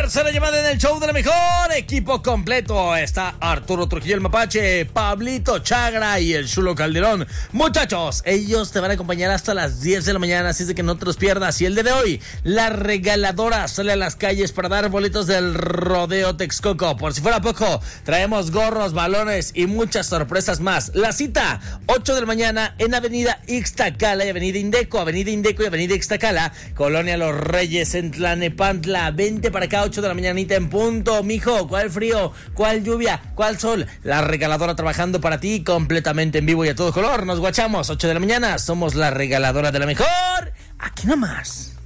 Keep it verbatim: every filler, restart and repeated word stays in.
Tercera llamada en el show de la mejor. Equipo completo. Está Arturo Trujillo el Mapache, Pablito Chagra y el Chulo Calderón. Muchachos, ellos te van a acompañar hasta las diez de la mañana, así es de que no te los pierdas. Y el día de hoy, la regaladora sale a las calles para dar boletos del Rodeo Texcoco. Por si fuera poco, traemos gorros, balones y muchas sorpresas más. La cita, ocho de la mañana en Avenida Ixtacala y Avenida Indeco. Avenida Indeco y Avenida Ixtacala, Colonia Los Reyes en Tlanepantla. Vente para acá, ocho de la mañanita en punto. Mijo, ¿cuál frío? ¿Cuál lluvia? ¿Cuál sol? La regaladora trabajando para ti completamente en vivo y a todo color. Nos guachamos, ocho de la mañana. Somos la regaladora de la mejor. Aquí nomás.